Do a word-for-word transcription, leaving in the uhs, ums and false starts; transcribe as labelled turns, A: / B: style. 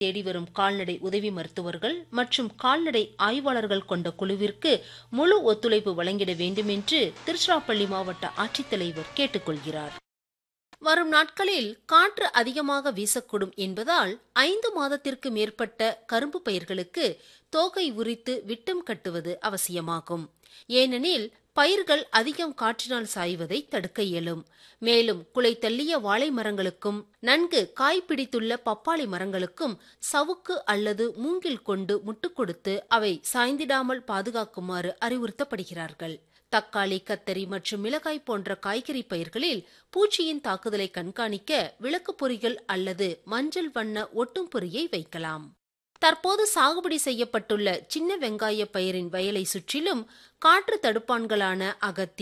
A: தேடி வரும் கால்நடை உதவி மருத்துவர்கள் மற்றும் கால்நடை ஆய்வாளர்கள் கொண்ட குழுவிற்கு முழு ஒத்துழைப்பு வழங்கிட வேண்டும் என்று திருச்சிராப்பள்ளி மாவட்ட ஆட்சித்தலைவர் கேட்டுக்கொள்கிறார். வரும் நாட்களில் காற்று அதிகமாக வீசக்கூடும் என்பதால் ஐந்து மாதத்திற்கு மேற்பட்ட கரும்பு பயிர்களுக்கு தோகை உரித்து விட்டம் கட்டுவது அவசியமாகும். ஏனெனில் பயிர்கள் அதிகம் காற்றினால் சாய்வதை தடுக்க இயலும். மேலும் குலை தள்ளிய வாழை மரங்களுக்கும் நன்கு காய் பிடித்துள்ள பப்பாளி மரங்களுக்கும் சவுக்கு அல்லது மூங்கில் கொண்டு முட்டு கொடுத்து அவை சாய்ந்திடாமல் பாதுகாக்குமாறு அறிவுறுத்தப்படுகிறார்கள். தக்காளி, கத்தரி மற்றும் மிளகாய் போன்ற காய்கறி பயிர்களில் பூச்சியின் தாக்குதலை கண்காணிக்க விளக்கு பொறிகள் அல்லது மஞ்சள் வண்ண ஒட்டும் பொறியை வைக்கலாம். தற்போது சாகுபடி செய்யப்பட்டுள்ள சின்ன வெங்காய பயிரின் வயலை சுற்றிலும் காற்று தடுப்பான்களான அகத்தி,